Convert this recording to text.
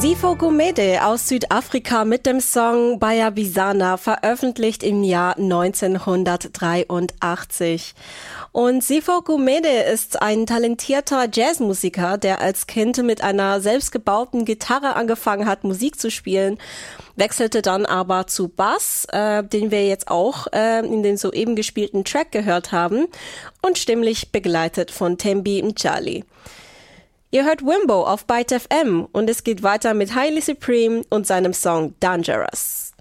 Sifo Gumede aus Südafrika mit dem Song Bayabizana, veröffentlicht im Jahr 1983. Und Sifo Gumede ist ein talentierter Jazzmusiker, der als Kind mit einer selbstgebauten Gitarre angefangen hat, Musik zu spielen, wechselte dann aber zu Bass, den wir jetzt auch in den soeben gespielten Track gehört haben, und stimmlich begleitet von Thembi Mtshali. Ihr hört Wimbo auf Byte FM und es geht weiter mit Highly Supreme und seinem Song Dangerous.